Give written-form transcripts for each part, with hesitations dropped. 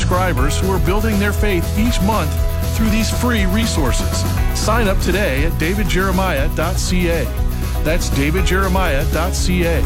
subscribers who are building their faith each month through these free resources. Sign up today at davidjeremiah.ca. That's davidjeremiah.ca.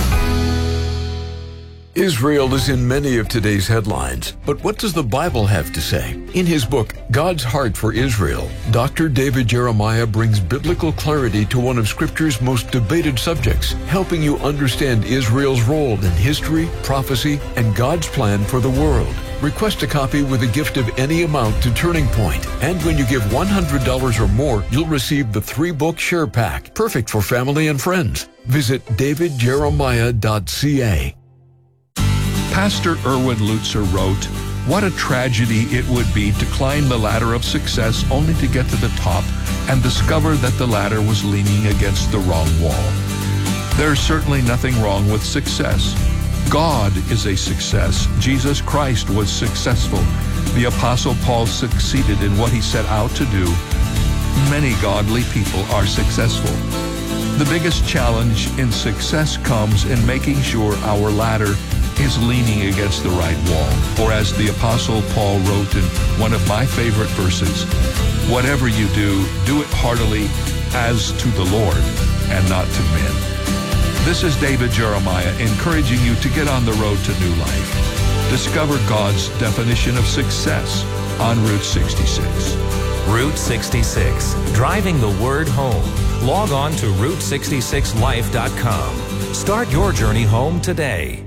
Israel is in many of today's headlines, but what does the Bible have to say? In his book, God's Heart for Israel, Dr. David Jeremiah brings biblical clarity to one of Scripture's most debated subjects, helping you understand Israel's role in history, prophecy, and God's plan for the world. Request a copy with a gift of any amount to Turning Point. And when you give $100 or more, you'll receive the 3-book Share Pack, perfect for family and friends. Visit davidjeremiah.ca. Pastor Erwin Lutzer wrote, "What a tragedy it would be to climb the ladder of success only to get to the top and discover that the ladder was leaning against the wrong wall." There's certainly nothing wrong with success. God is a success. Jesus Christ was successful. The Apostle Paul succeeded in what he set out to do. Many godly people are successful. The biggest challenge in success comes in making sure our ladder is leaning against the right wall. Or as the Apostle Paul wrote in one of my favorite verses, "Whatever you do, do it heartily as to the Lord and not to men." This is David Jeremiah encouraging you to get on the road to new life. Discover God's definition of success on Route 66. Route 66, driving the word home. Log on to Route66Life.com. Start your journey home today.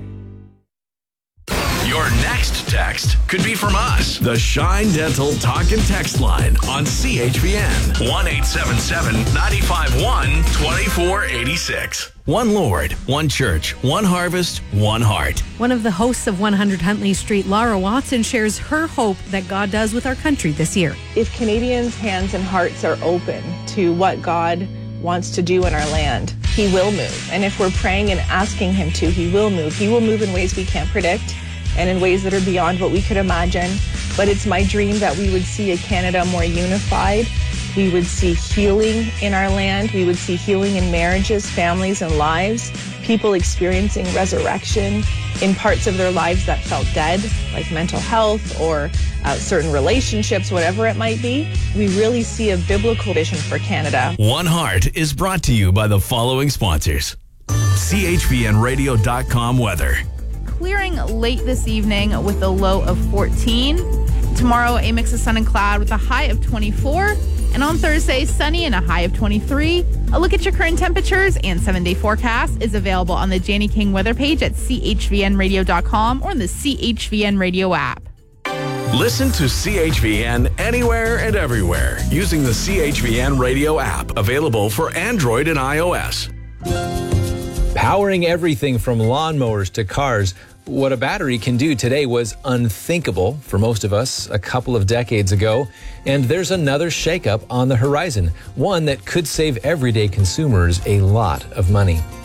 Your next text could be from us. The Shine Dental Talk and Text line on CHVN. 1-877-951-2486. One Lord, one church, one harvest, one heart. One of the hosts of 100 Huntley Street, Laura Watson, shares her hope that God does with our country this year. If Canadians' hands and hearts are open to what God wants to do in our land, He will move. And if we're praying and asking Him to, He will move. He will move in ways we can't predict and in ways that are beyond what we could imagine. But it's my dream that we would see a Canada more unified. We would see healing in our land. We would see healing in marriages, families, and lives. People experiencing resurrection in parts of their lives that felt dead, like mental health or certain relationships, whatever it might be. We really see a biblical vision for Canada. One Heart is brought to you by the following sponsors. CHVNradio.com weather. Clearing late this evening with a low of 14. Tomorrow, a mix of sun and cloud with a high of 24. And on Thursday, sunny and a high of 23. A look at your current temperatures and 7-day forecast is available on the Janie King weather page at chvnradio.com or in the CHVN radio app. Listen to CHVN anywhere and everywhere using the CHVN radio app, available for Android and iOS. Powering everything from lawnmowers to cars, what a battery can do today was unthinkable for most of us a couple of decades ago. And there's another shakeup on the horizon, one that could save everyday consumers a lot of money.